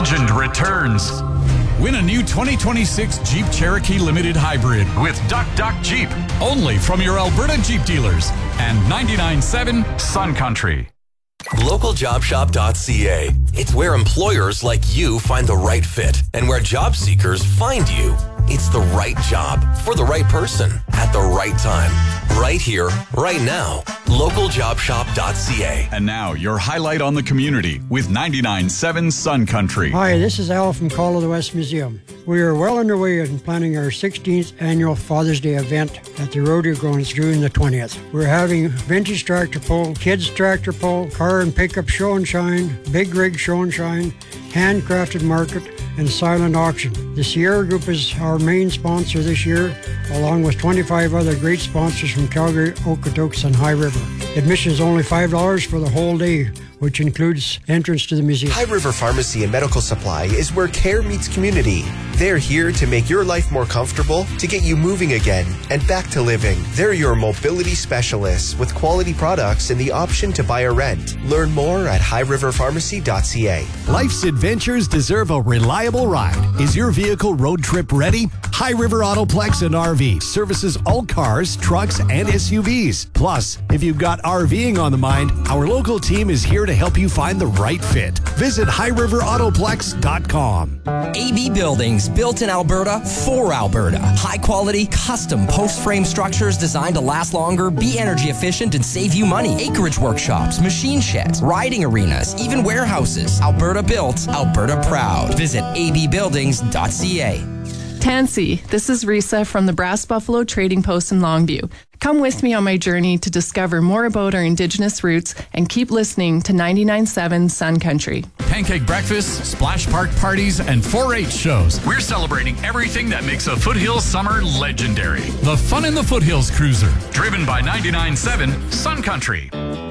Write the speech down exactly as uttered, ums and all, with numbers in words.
legend returns. Win a new twenty twenty-six Jeep Cherokee Limited Hybrid with Duck Duck Jeep. Only from your Alberta Jeep dealers and ninety-nine point seven Sun Country. local job shop dot c a. It's where employers like you find the right fit and where job seekers find you. It's the right job for the right person at the right time. Right here, right now. local job shop dot c a. And now, your highlight on the community with ninety-nine point seven Sun Country. Hi, this is Al from Call of the West Museum. We are well underway in planning our sixteenth annual Father's Day event at the rodeo grounds June the twentieth. We're having vintage tractor pull, kids tractor pull, car and pickup show and shine, big rig show and shine, handcrafted market, and silent auction. The Sierra Group is our main sponsor this year, along with twenty-five other great sponsors from Calgary, Okotoks, and High River. Admission is only five dollars for the whole day, which includes entrance to the museum. High River Pharmacy and Medical Supply is where care meets community. They're here to make your life more comfortable, to get you moving again and back to living. They're your mobility specialists with quality products and the option to buy or rent. Learn more at high river pharmacy dot c a. Life's adventures deserve a reliable ride. Is your vehicle road trip ready? High River Autoplex and R V services all cars, trucks, and S U Vs. Plus, if you've got RVing on the mind, our local team is here to help you find the right fit. Visit high river autoplex dot com. A B Buildings, built in Alberta for Alberta. High quality, custom post frame structures designed to last longer, be energy efficient, and save you money. Acreage workshops, machine sheds, riding arenas, even warehouses. Alberta built, Alberta proud. Visit a b buildings dot c a. Tansy, this is Risa from the Brass Buffalo Trading Post in Longview. Come with me on my journey to discover more about our Indigenous roots and keep listening to ninety-nine point seven Sun Country. Pancake breakfasts, splash park parties, and four H shows. We're celebrating everything that makes a Foothills summer legendary. The Fun in the Foothills Cruiser. Driven by ninety-nine point seven Sun Country.